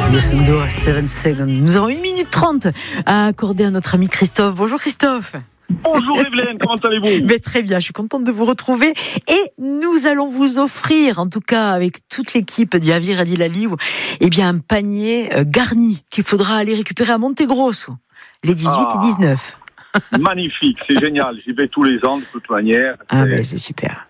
Lucindo à 7 Seconds. Nous avons 1 minute 30 à accorder à notre ami Christophe. Bonjour Christophe. Bonjour Evelyne, comment allez-vous ? Mais très bien, je suis contente de vous retrouver. Et nous allons vous offrir, en tout cas avec toute l'équipe d'Javier Adilali, un panier garni qu'il faudra aller récupérer à Montegrosso, les 18 et 19. Magnifique, c'est génial. J'y vais tous les ans de toute manière. C'est super.